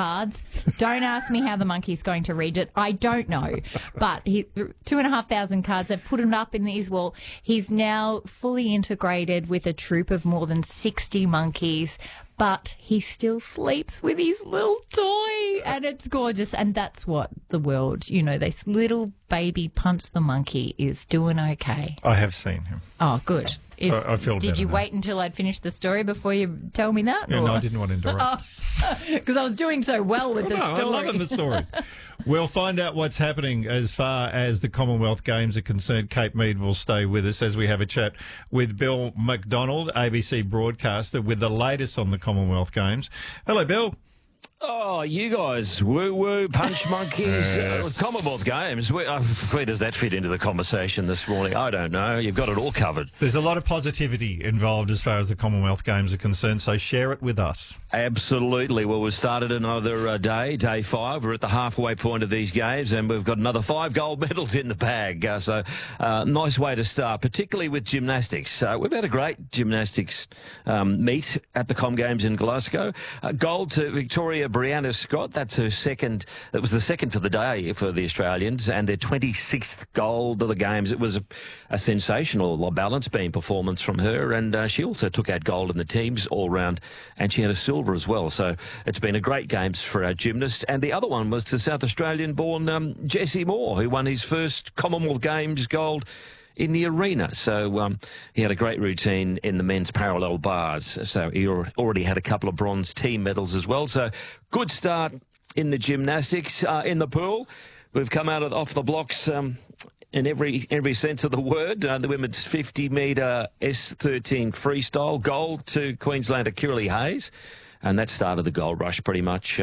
cards. Don't ask me how the monkey's going to read it. I don't know. But 2,500 cards, they've put him up in his wall. He's now fully integrated with a troop of more than 60 monkeys. But he still sleeps with his little toy, and it's gorgeous. And that's what the world, this little baby Punch the Monkey is doing okay. I have seen him. Oh, good. So I feel Did better you now. wait until I'd finished the story before you tell me that? Yeah, no, I didn't want to interrupt. Because I was doing so well with the No, story. I'm loving the story. We'll find out what's happening as far as the Commonwealth Games are concerned. Kate Mead will stay with us as we have a chat with Bill McDonald, ABC broadcaster, with the latest on the Commonwealth Games. Hello, Bill. Oh, you guys, woo-woo, punch monkeys, Commonwealth Games. Where does that fit into the conversation this morning? I don't know. You've got it all covered. There's a lot of positivity involved as far as the Commonwealth Games are concerned, so share it with us. Absolutely. Well, we've started another day 5. We're at the halfway point of these games, and we've got another 5 gold medals in the bag. Nice way to start, particularly with gymnastics. We've had a great gymnastics meet at the Com Games in Glasgow. Gold to Victoria Brianna Scott. That's her second. That was the second for the day for the Australians, and their 26th gold of the Games. It was a sensational balance beam performance from her, and she also took out gold in the teams all round, and she had a silver as well. So it's been a great Games for our gymnasts. And the other one was the South Australian-born Jesse Moore, who won his first Commonwealth Games gold in the arena. So he had a great routine in the men's parallel bars. So he already had a couple of bronze team medals as well. So good start in the gymnastics. In the pool, we've come out off the blocks in every sense of the word. The women's 50-metre S13 freestyle, gold to Queenslander Kirrily Hayes. And that started the gold rush pretty much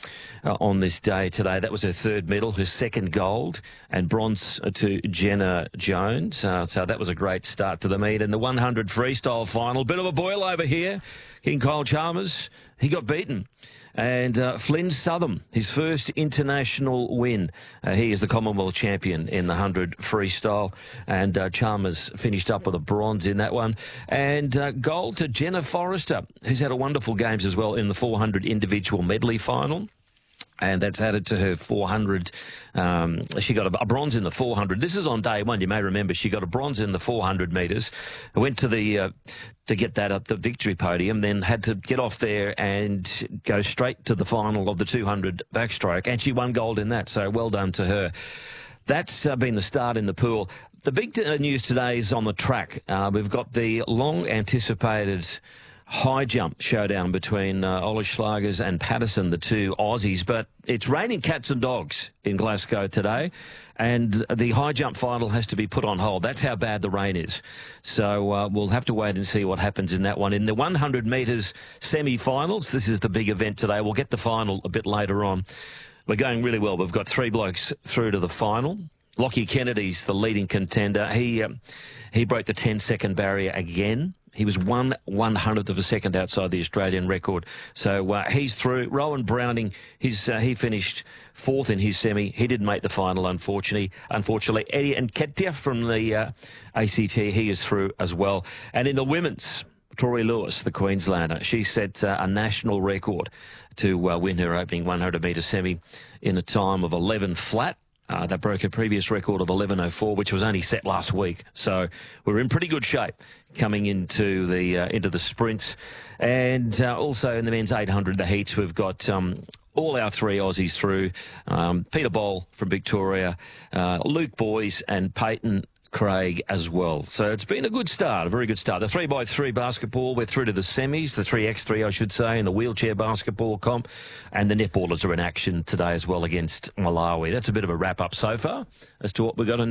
on this day today. That was her third medal, her second gold, and bronze to Jenna Jones. So that was a great start to the meet. And the 100 freestyle final, bit of a boil over here. King Kyle Chalmers, he got beaten. And Flynn Southam, his first international win. He is the Commonwealth champion in the 100 freestyle. And Chalmers finished up with a bronze in that one. And gold to Jenna Forrester, who's had a wonderful Games as well in the 400 individual medley final. And that's added to her 400. She got a bronze in the 400. This is on day 1. You may remember she got a bronze in the 400 metres. Went to the to get that up the victory podium, then had to get off there and go straight to the final of the 200 backstroke. And she won gold in that. So well done to her. That's been the start in the pool. The big news today is on the track. We've got the long-anticipated high jump showdown between Ola Schlagers and Patterson, the two Aussies. But it's raining cats and dogs in Glasgow today, and the high jump final has to be put on hold. That's how bad the rain is. So we'll have to wait and see what happens in that one. In the 100 metres semi-finals, this is the big event today. We'll get the final a bit later on. We're going really well. We've got 3 blokes through to the final. Lockie Kennedy's the leading contender. He broke the 10-second barrier again. He was 1/100th of a second outside the Australian record. So he's through. Rowan Browning, he finished 4th in his semi. He didn't make the final, unfortunately. Eddie Nketiah from the ACT, he is through as well. And in the women's, Tori Lewis, the Queenslander, she set a national record to win her opening 100-metre semi in a time of 11 flat. That broke a previous record of 11:04, which was only set last week. So we're in pretty good shape coming into the sprints. And also in the men's 800, the heats, we've got all our 3 Aussies through. Peter Boll from Victoria, Luke Boys and Peyton Craig as well. So it's been a good start, a very good start. The 3x3 basketball, we're through to the semis, the 3x3 I should say, and the wheelchair basketball comp, and the netballers are in action today as well against Malawi. That's a bit of a wrap-up so far as to what we've got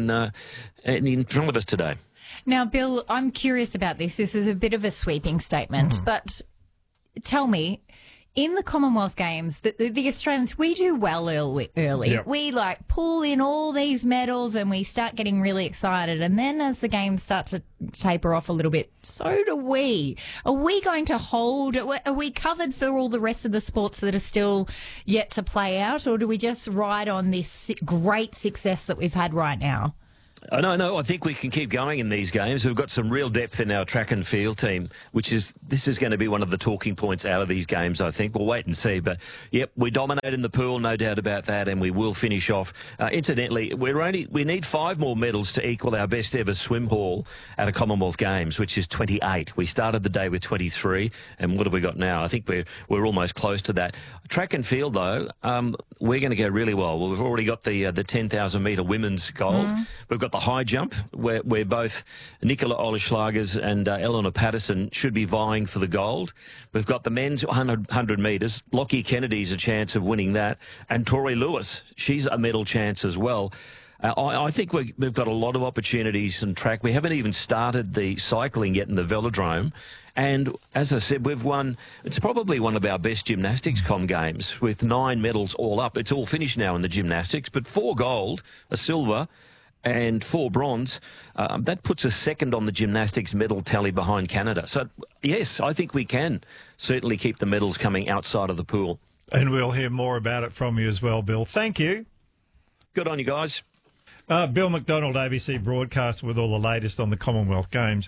in front of us today. Now, Bill, I'm curious about this. This is a bit of a sweeping statement, but tell me, in the Commonwealth Games, the Australians, we do well early. Yep. We pull in all these medals and we start getting really excited. And then as the games start to taper off a little bit, so do we. Are we going to hold? Are we covered for all the rest of the sports that are still yet to play out? Or do we just ride on this great success that we've had right now? No, I think we can keep going in these games. We've got some real depth in our track and field team, this is going to be one of the talking points out of these games, I think. We'll wait and see. But, yep, we dominate in the pool, no doubt about that, and we will finish off. Incidentally, we need 5 more medals to equal our best ever swim haul at a Commonwealth Games, which is 28. We started the day with 23, and what have we got now? I think we're almost close to that. Track and field, though, we're going to go really well. We've already got the 10,000-metre women's gold. We've got the high jump, where both Nicola Oleschlagers and Eleanor Patterson should be vying for the gold. We've got the men's 100 metres. Lockie Kennedy's a chance of winning that. And Tori Lewis, she's a medal chance as well. I think we've got a lot of opportunities in track. We haven't even started the cycling yet in the velodrome. And as I said, we've won, it's probably one of our best gymnastics games with 9 medals all up. It's all finished now in the gymnastics, but 4 gold, a silver, and 4 bronze. That puts us second on the gymnastics medal tally behind Canada. So, yes, I think we can certainly keep the medals coming outside of the pool. And we'll hear more about it from you as well, Bill. Thank you. Good on you guys. Bill McDonald, ABC broadcast with all the latest on the Commonwealth Games.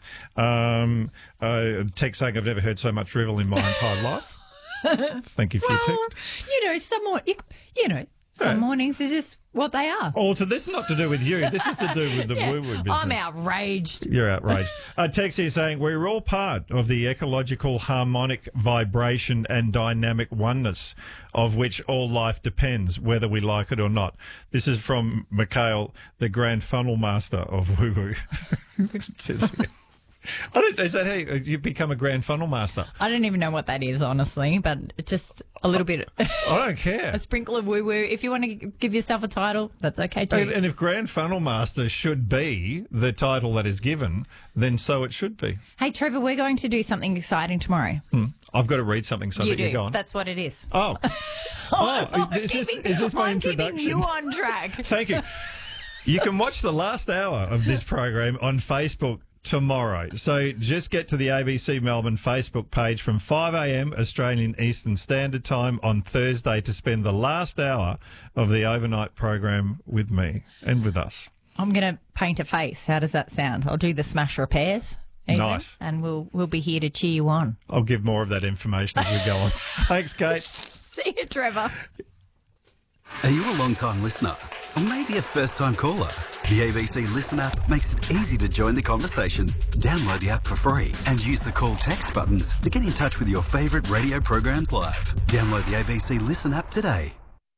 Text saying I've never heard so much drivel in my entire life. Thank you for your text. Some mornings are just what they are. Oh, so this is not to do with you. This is to do with the woo-woo business. I'm outraged. You're outraged. Text here saying, we're all part of the ecological harmonic vibration and dynamic oneness of which all life depends, whether we like it or not. This is from Mikhail, the Grand Funnel Master of woo-woo. It says here. Is that how you become a Grand Funnel Master? I don't even know what that is, honestly, but it's just a little bit. I don't care. A sprinkle of woo-woo. If you want to give yourself a title, that's okay too. And if Grand Funnel Master should be the title that is given, then so it should be. Hey, Trevor, we're going to do something exciting tomorrow. I've got to read something so that you go on. That's what it is. Oh. Is this my introduction? I'm keeping you on track. Thank you. You can watch the last hour of this program on Facebook tomorrow. So just get to the ABC Melbourne Facebook page from 5 a.m. Australian Eastern Standard Time on Thursday to spend the last hour of the overnight program with me and with us. I'm going to paint a face. How does that sound? I'll do the smash repairs. Nice. And we'll be here to cheer you on. I'll give more of that information as we go on. Thanks, Kate. See you, Trevor. Are you a long-time listener? Or maybe a first-time caller? The ABC Listen app makes it easy to join the conversation. Download the app for free and use the call text buttons to get in touch with your favourite radio programs live. Download the ABC Listen app today.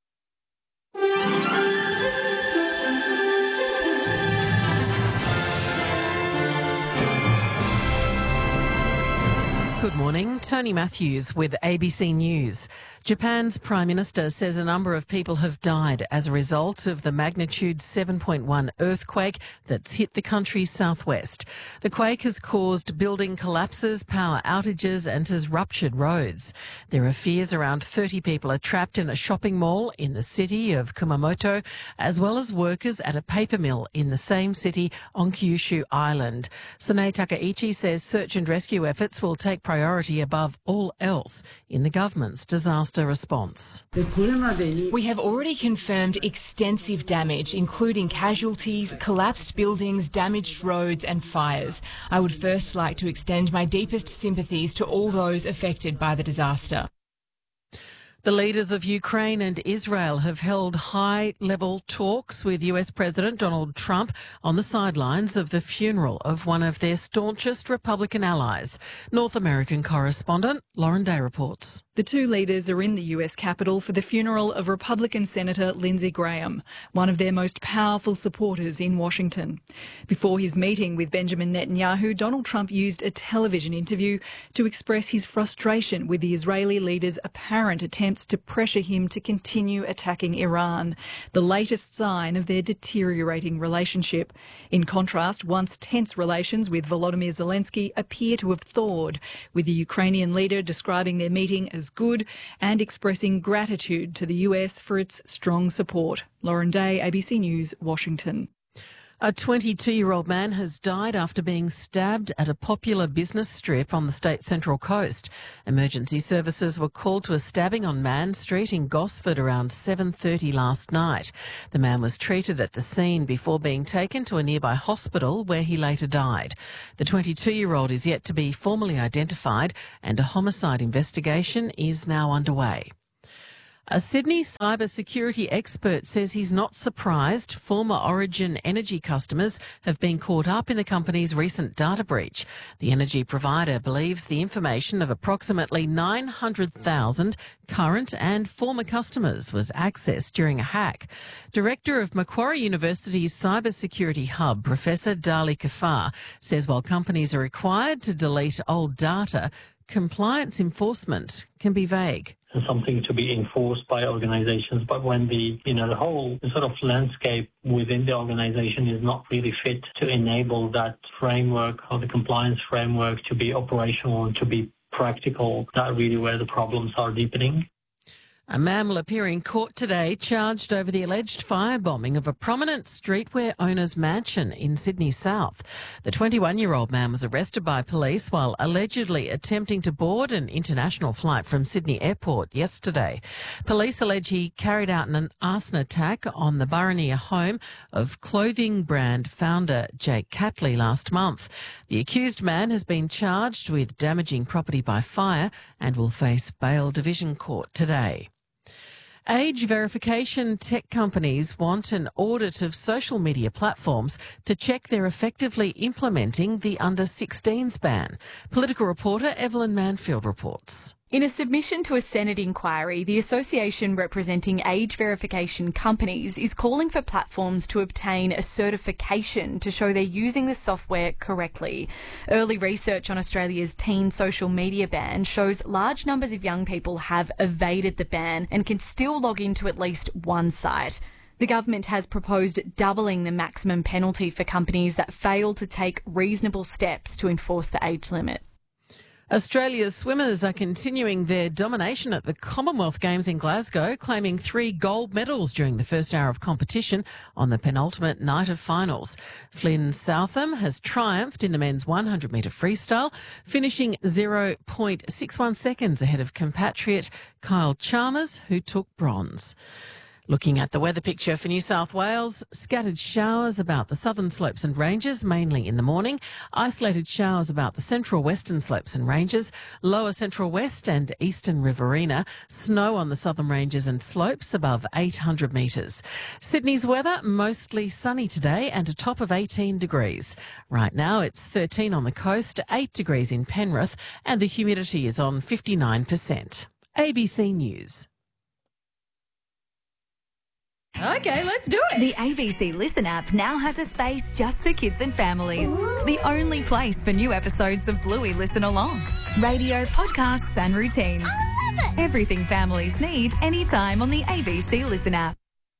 Good morning, Tony Matthews with ABC News. Japan's Prime Minister says a number of people have died as a result of the magnitude 7.1 earthquake that's hit the country's southwest. The quake has caused building collapses, power outages and has ruptured roads. There are fears around 30 people are trapped in a shopping mall in the city of Kumamoto, as well as workers at a paper mill in the same city on Kyushu Island. Sune Takaichi says search and rescue efforts will take priority above all else in the government's disaster response. We have already confirmed extensive damage, including casualties, collapsed buildings, damaged roads and fires. I would first like to extend my deepest sympathies to all those affected by the disaster. The leaders of Ukraine and Israel have held high-level talks with US President Donald Trump on the sidelines of the funeral of one of their staunchest Republican allies. North American correspondent Lauren Day reports. The two leaders are in the US Capitol for the funeral of Republican Senator Lindsey Graham, one of their most powerful supporters in Washington. Before his meeting with Benjamin Netanyahu, Donald Trump used a television interview to express his frustration with the Israeli leader's apparent attempts to pressure him to continue attacking Iran, the latest sign of their deteriorating relationship. In contrast, once tense relations with Volodymyr Zelensky appear to have thawed, with the Ukrainian leader describing their meeting as good and expressing gratitude to the US for its strong support. Lauren Day, ABC News, Washington. A 22-year-old man has died after being stabbed at a popular business strip on the state's Central Coast. Emergency services were called to a stabbing on Mann Street in Gosford around 7:30 last night. The man was treated at the scene before being taken to a nearby hospital where he later died. The 22-year-old is yet to be formally identified and a homicide investigation is now underway. A Sydney cybersecurity expert says he's not surprised former Origin Energy customers have been caught up in the company's recent data breach. The energy provider believes the information of approximately 900,000 current and former customers was accessed during a hack. Director of Macquarie University's Cybersecurity Hub, Professor Dali Kafar, says while companies are required to delete old data, compliance enforcement can be vague. Something to be enforced by organizations, but when the whole sort of landscape within the organization is not really fit to enable that framework or the compliance framework to be operational and to be practical, that's really where the problems are deepening. A man will appear in court today charged over the alleged firebombing of a prominent streetwear owner's mansion in Sydney South. The 21-year-old man was arrested by police while allegedly attempting to board an international flight from Sydney Airport yesterday. Police allege he carried out an arson attack on the Burraneer home of clothing brand founder Jake Catley last month. The accused man has been charged with damaging property by fire and will face bail division court today. Age verification tech companies want an audit of social media platforms to check they're effectively implementing the under-16s ban. Political reporter Evelyn Manfield reports. In a submission to a Senate inquiry, the association representing age verification companies is calling for platforms to obtain a certification to show they're using the software correctly. Early research on Australia's teen social media ban shows large numbers of young people have evaded the ban and can still log into at least one site. The government has proposed doubling the maximum penalty for companies that fail to take reasonable steps to enforce the age limit. Australia's swimmers are continuing their domination at the Commonwealth Games in Glasgow, claiming 3 gold medals during the first hour of competition on the penultimate night of finals. Flynn Southam has triumphed in the men's 100-metre freestyle, finishing 0.61 seconds ahead of compatriot Kyle Chalmers, who took bronze. Looking at the weather picture for New South Wales, scattered showers about the southern slopes and ranges, mainly in the morning. Isolated showers about the central western slopes and ranges, lower central west and eastern Riverina. Snow on the southern ranges and slopes above 800 metres. Sydney's weather, mostly sunny today and a top of 18 degrees. Right now it's 13 on the coast, 8 degrees in Penrith, and the humidity is on 59%. ABC News. Okay, let's do it. The ABC Listen app now has a space just for kids and families. Ooh. The only place for new episodes of Bluey Listen Along. Radio, podcasts and routines. I love it. Everything families need anytime on the ABC Listen app.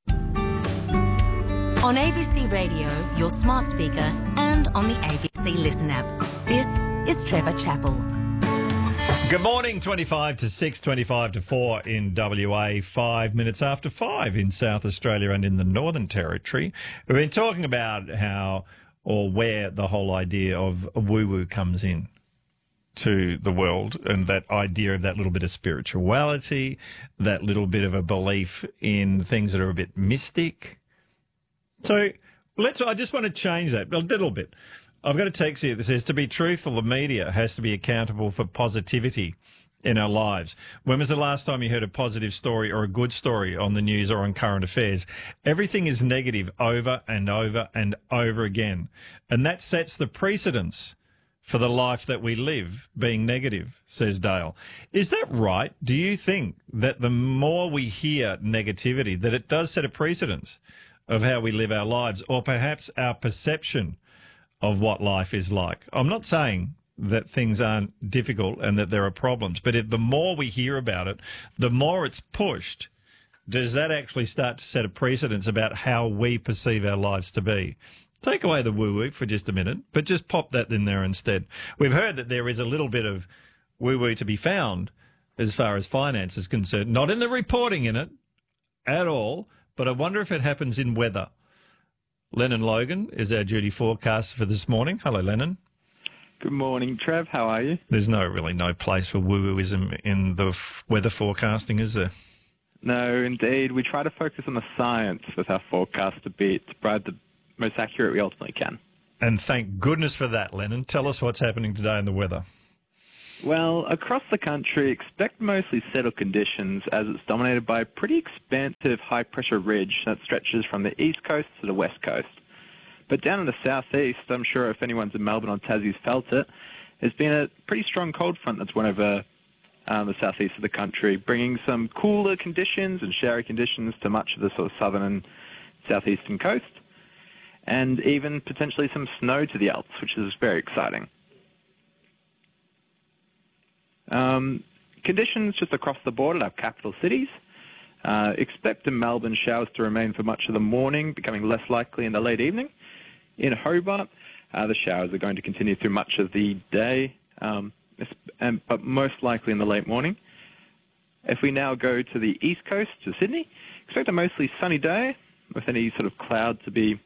On ABC Radio, your smart speaker, and on the ABC Listen app. This is Trevor Chappell. Good morning, 25 to 6, 25 to 4 in WA, 5 minutes after 5 in South Australia and in the Northern Territory. We've been talking about how or where the whole idea of woo-woo comes in to the world, and that idea of that little bit of spirituality, that little bit of a belief in things that are a bit mystic. So I just want to change that a little bit. I've got a text here that says, to be truthful, the media has to be accountable for positivity in our lives. When was the last time you heard a positive story or a good story on the news or on current affairs? Everything is negative over and over and over again. And that sets the precedence for the life that we live being negative, says Dale. Is that right? Do you think that the more we hear negativity, that it does set a precedence of how we live our lives, or perhaps our perception of what life is like? I'm not saying that things aren't difficult and that there are problems, but if the more we hear about it, the more it's pushed, does that actually start to set a precedence about how we perceive our lives to be? Take away the woo-woo for just a minute, but just pop that in there instead. We've heard that there is a little bit of woo-woo to be found as far as finance is concerned, not in the reporting in it at all, but I wonder if it happens in weather. Lennon Logan is our duty forecaster for this morning. Hello, Lennon. Good morning, Trev. How are you? There's no place for woo-wooism in the weather forecasting, is there? No, indeed. We try to focus on the science with our forecast a bit to provide the most accurate we ultimately can. And thank goodness for that, Lennon. Tell us what's happening today in the weather. Well, across the country, expect mostly settled conditions as it's dominated by a pretty expansive high-pressure ridge that stretches from the east coast to the west coast. But down in the southeast, I'm sure if anyone's in Melbourne or Tassie's felt it, there's been a pretty strong cold front that's went over the southeast of the country, bringing some cooler conditions and showery conditions to much of the sort of southern and southeastern coast, and even potentially some snow to the Alps, which is very exciting. Conditions just across the board at our capital cities. Expect in Melbourne showers to remain for much of the morning, becoming less likely in the late evening. In Hobart, the showers are going to continue through much of the day, but most likely in the late morning. If we now go to the east coast, to Sydney, expect a mostly sunny day with any sort of cloud to be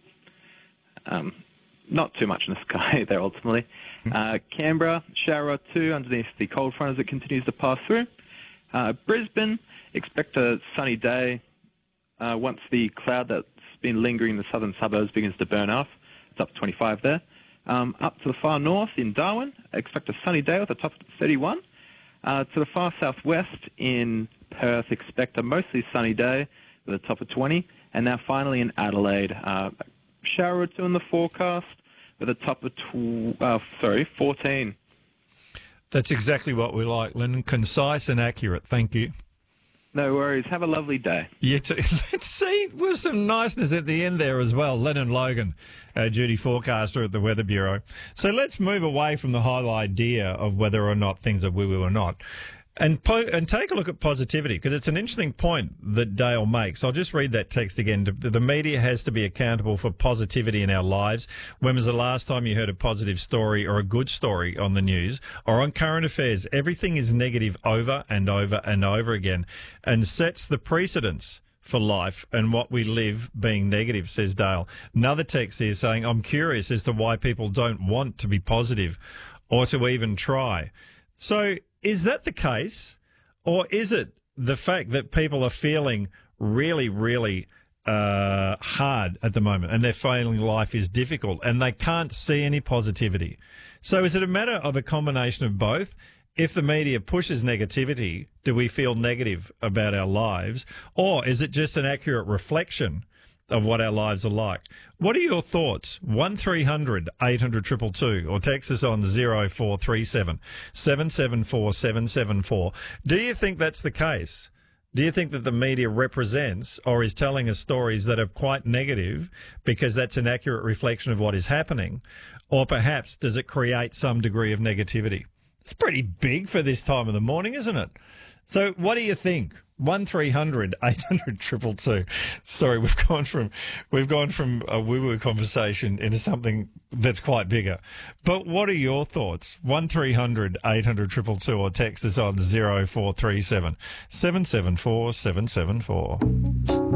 not too much in the sky there ultimately. Canberra, shower or two underneath the cold front as it continues to pass through. Brisbane, expect a sunny day once the cloud that's been lingering in the southern suburbs begins to burn off. It's up to 25 there. Up to the far north in Darwin, expect a sunny day with a top of 31. To the far southwest in Perth, expect a mostly sunny day with a top of 20. And now finally in Adelaide, shower or two in the forecast with a top of 14. That's exactly what we like, Lennon. Concise and accurate. Thank you. No worries. Have a lovely day. You too. Let's see. With some niceness at the end there as well. Lennon Logan, our duty forecaster at the Weather Bureau. So let's move away from the whole idea of whether or not things are woo-woo or not. And take a look at positivity, because it's an interesting point that Dale makes. I'll just read that text again. The media has to be accountable for positivity in our lives. When was the last time you heard a positive story or a good story on the news or on current affairs? Everything is negative over and over and over again, and sets the precedence for life and what we live being negative, says Dale. Another text here saying, I'm curious as to why people don't want to be positive or to even try. So is that the case, or is it the fact that people are feeling really, really hard at the moment and they're feeling life is difficult and they can't see any positivity? So is it a matter of a combination of both? If the media pushes negativity, do we feel negative about our lives, or is it just an accurate reflection of what our lives are like? What are your thoughts? 1300 800 222 or text us on 0437 774 774. Do you think that's the case? Do you think that the media represents or is telling us stories that are quite negative because that's an accurate reflection of what is happening? Or perhaps does it create some degree of negativity? It's pretty big for this time of the morning, isn't it? So what do you think? 1300 800 222. Sorry, we've gone from a woo-woo conversation into something that's quite bigger. But what are your thoughts? 1300 800 222 or text us on 0437 774 774.